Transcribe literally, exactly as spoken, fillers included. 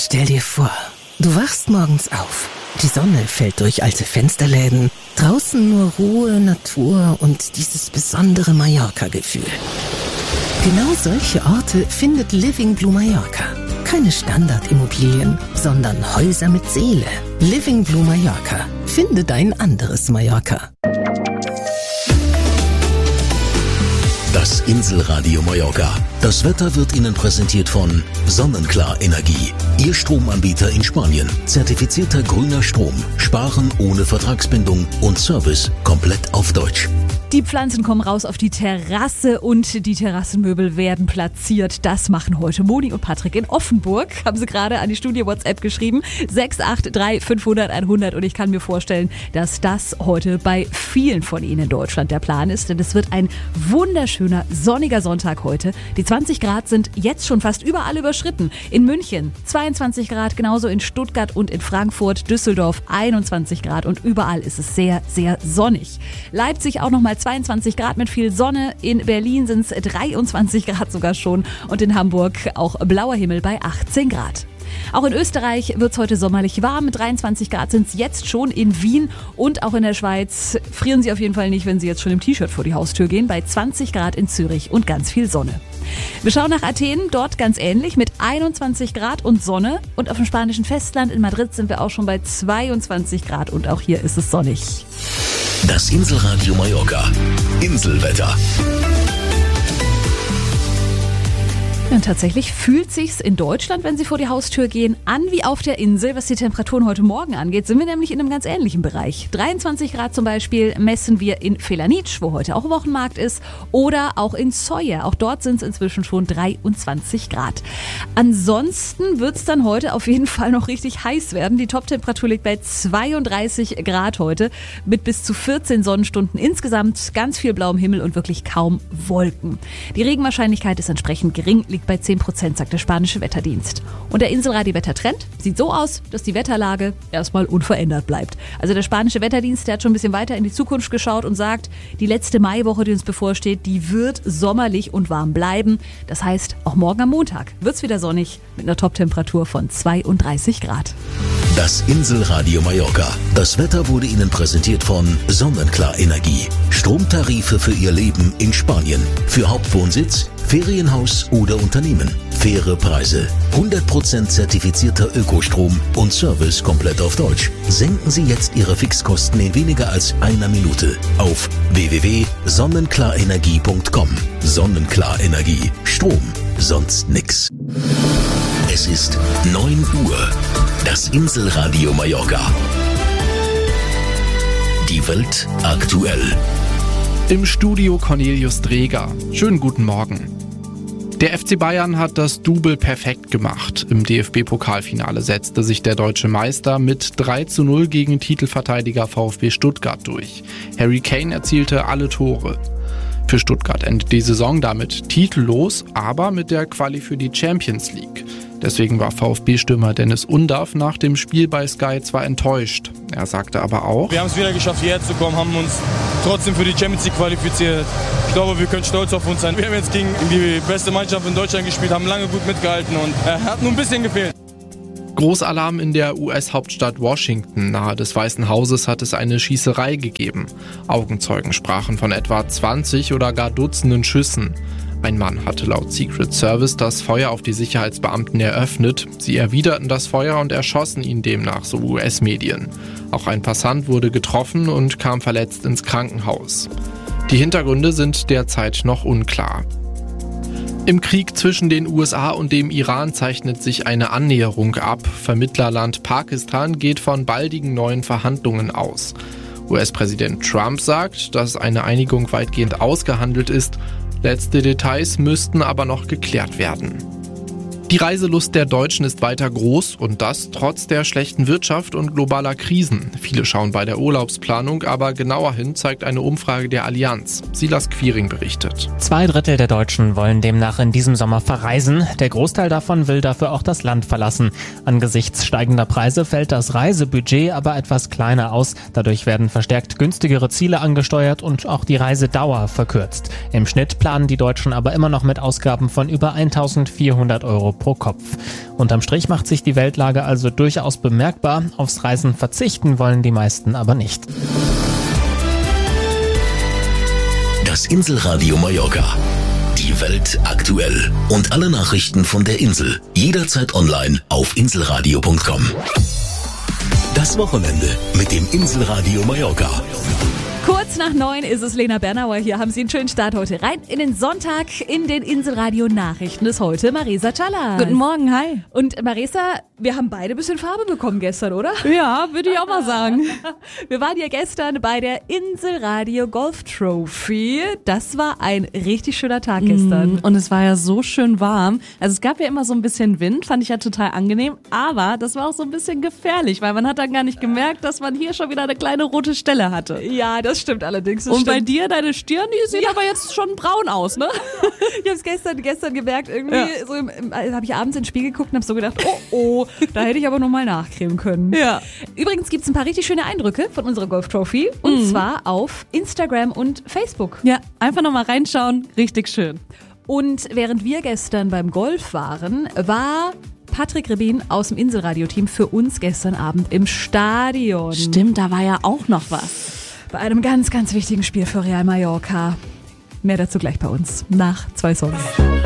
Stell dir vor, du wachst morgens auf. Die Sonne fällt durch alte Fensterläden. Draußen nur Ruhe, Natur und dieses besondere Mallorca-Gefühl. Genau solche Orte findet Living Blue Mallorca. Keine Standardimmobilien, sondern Häuser mit Seele. Living Blue Mallorca. Finde dein anderes Mallorca. Das Inselradio Mallorca. Das Wetter wird Ihnen präsentiert von Sonnenklar Energie. Ihr Stromanbieter in Spanien. Zertifizierter grüner Strom. Sparen ohne Vertragsbindung und Service komplett auf Deutsch. Die Pflanzen kommen raus auf die Terrasse und die Terrassenmöbel werden platziert. Das machen heute Moni und Patrick in Offenburg. Haben sie gerade an die Studio-WhatsApp geschrieben. sechs acht drei fünfhundert hundert. Und ich kann mir vorstellen, dass das heute bei vielen von Ihnen in Deutschland der Plan ist. Denn es wird ein wunderschöner, sonniger Sonntag heute. Die zwanzig Grad sind jetzt schon fast überall überschritten. In München zweiundzwanzig Grad, genauso in Stuttgart und in Frankfurt, Düsseldorf einundzwanzig Grad. Und überall ist es sehr, sehr sonnig. Leipzig auch nochmal zweiundzwanzig Grad mit viel Sonne. In Berlin sind es dreiundzwanzig Grad sogar schon. Und in Hamburg auch blauer Himmel bei achtzehn Grad. Auch in Österreich wird es heute sommerlich warm. Mit dreiundzwanzig Grad sind es jetzt schon in Wien und auch in der Schweiz. Frieren Sie auf jeden Fall nicht, wenn Sie jetzt schon im T-Shirt vor die Haustür gehen. Bei zwanzig Grad in Zürich und ganz viel Sonne. Wir schauen nach Athen, dort ganz ähnlich mit einundzwanzig Grad und Sonne. Und auf dem spanischen Festland in Madrid sind wir auch schon bei zweiundzwanzig Grad und auch hier ist es sonnig. Das Inselradio Mallorca. Inselwetter. Und tatsächlich fühlt sich's in Deutschland, wenn Sie vor die Haustür gehen, an wie auf der Insel. Was die Temperaturen heute Morgen angeht, sind wir nämlich in einem ganz ähnlichen Bereich. dreiundzwanzig Grad zum Beispiel messen wir in Felanitsch, wo heute auch Wochenmarkt ist, oder auch in Sojer. Auch dort sind es inzwischen schon dreiundzwanzig Grad. Ansonsten wird's dann heute auf jeden Fall noch richtig heiß werden. Die Toptemperatur liegt bei zweiunddreißig Grad heute mit bis zu vierzehn Sonnenstunden insgesamt, ganz viel blauem Himmel und wirklich kaum Wolken. Die Regenwahrscheinlichkeit ist entsprechend gering, liegt bei zehn Prozent, sagt der spanische Wetterdienst. Und der Inselradio-Wettertrend sieht so aus, dass die Wetterlage erstmal unverändert bleibt. Also der spanische Wetterdienst, der hat schon ein bisschen weiter in die Zukunft geschaut und sagt, die letzte Maiwoche, die uns bevorsteht, die wird sommerlich und warm bleiben. Das heißt, auch morgen am Montag wird es wieder sonnig mit einer Toptemperatur von zweiunddreißig Grad. Das Inselradio Mallorca. Das Wetter wurde Ihnen präsentiert von Sonnenklar Energie. Stromtarife für Ihr Leben in Spanien. Für Hauptwohnsitz, Ferienhaus oder Unternehmen. Faire Preise. hundert Prozent zertifizierter Ökostrom und Service komplett auf Deutsch. Senken Sie jetzt Ihre Fixkosten in weniger als einer Minute auf w w w punkt sonnenklarenergie punkt com. Sonnenklar Energie. Strom. Sonst nix. Es ist neun Uhr. Das Inselradio Mallorca. Die Welt aktuell. Im Studio Cornelius Dreger. Schönen guten Morgen. Der F C Bayern hat das Double perfekt gemacht. Im D F B-Pokalfinale setzte sich der deutsche Meister mit drei zu null gegen Titelverteidiger VfB Stuttgart durch. Harry Kane erzielte alle Tore. Für Stuttgart endet die Saison damit titellos, aber mit der Quali für die Champions League. Deswegen war VfB-Stürmer Dennis Undaff nach dem Spiel bei Sky zwar enttäuscht. Er sagte aber auch: Wir haben es wieder geschafft, hierher zu kommen, haben uns trotzdem für die Champions League qualifiziert. Ich glaube, wir können stolz auf uns sein. Wir haben jetzt gegen die beste Mannschaft in Deutschland gespielt, haben lange gut mitgehalten und äh, hat nur ein bisschen gefehlt. Großalarm in der U S-Hauptstadt Washington. Nahe des Weißen Hauses hat es eine Schießerei gegeben. Augenzeugen sprachen von etwa zwanzig oder gar Dutzenden Schüssen. Ein Mann hatte laut Secret Service das Feuer auf die Sicherheitsbeamten eröffnet. Sie erwiderten das Feuer und erschossen ihn demnach, so U S-Medien. Auch ein Passant wurde getroffen und kam verletzt ins Krankenhaus. Die Hintergründe sind derzeit noch unklar. Im Krieg zwischen den U S A und dem Iran zeichnet sich eine Annäherung ab. Vermittlerland Pakistan geht von baldigen neuen Verhandlungen aus. U S-Präsident Trump sagt, dass eine Einigung weitgehend ausgehandelt ist. Letzte Details müssten aber noch geklärt werden. Die Reiselust der Deutschen ist weiter groß und das trotz der schlechten Wirtschaft und globaler Krisen. Viele schauen bei der Urlaubsplanung, aber genauer hin zeigt eine Umfrage der Allianz. Silas Quiring berichtet. Zwei Drittel der Deutschen wollen demnach in diesem Sommer verreisen. Der Großteil davon will dafür auch das Land verlassen. Angesichts steigender Preise fällt das Reisebudget aber etwas kleiner aus. Dadurch werden verstärkt günstigere Ziele angesteuert und auch die Reisedauer verkürzt. Im Schnitt planen die Deutschen aber immer noch mit Ausgaben von über eintausendvierhundert Euro pro Kopf. Unterm Strich macht sich die Weltlage also durchaus bemerkbar. Aufs Reisen verzichten wollen die meisten aber nicht. Das Inselradio Mallorca. Die Welt aktuell. Und alle Nachrichten von der Insel. Jederzeit online auf inselradio punkt com. Das Wochenende mit dem Inselradio Mallorca. Kurz nach neun ist es, Lena Bernauer hier. Haben Sie einen schönen Start heute rein in den Sonntag in den Inselradio-Nachrichten ist heute Marisa Challas. Guten Morgen, hi. Und Marisa, wir haben beide ein bisschen Farbe bekommen gestern, oder? Ja, würde ich auch mal sagen. Wir waren ja gestern bei der Inselradio Golf Trophy. Das war ein richtig schöner Tag gestern. Und es war ja so schön warm. Also es gab ja immer so ein bisschen Wind, fand ich ja total angenehm. Aber das war auch so ein bisschen gefährlich, weil man hat dann gar nicht gemerkt, dass man hier schon wieder eine kleine rote Stelle hatte. Ja, das stimmt allerdings. Das Und stimmt. bei dir, deine Stirn, die sieht ja. aber jetzt schon braun aus, ne? Ich habe es gestern, gestern gemerkt, irgendwie Ja. so im, im, habe ich abends ins Spiel geguckt und habe so gedacht, oh oh, da hätte ich aber nochmal nachcremen können. Ja. Übrigens gibt es ein paar richtig schöne Eindrücke von unserer Golf Trophy und Mhm. zwar auf Instagram und Facebook. Ja, einfach nochmal reinschauen, richtig schön. Und während wir gestern beim Golf waren, war Patrick Rebin aus dem Inselradio-Team für uns gestern Abend im Stadion. Stimmt, da war ja auch noch was. Bei einem ganz, ganz wichtigen Spiel für Real Mallorca. Mehr dazu gleich bei uns nach zwei Songs.